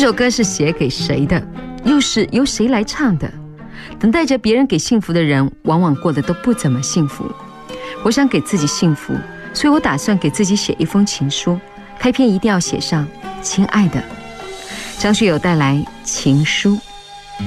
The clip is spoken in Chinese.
首歌是写给谁的？又是由谁来唱的？等待着别人给幸福的人，往往过得都不怎么幸福。我想给自己幸福，所以我打算给自己写一封情书，开篇一定要写上“亲爱的”。张学友带来《情书》。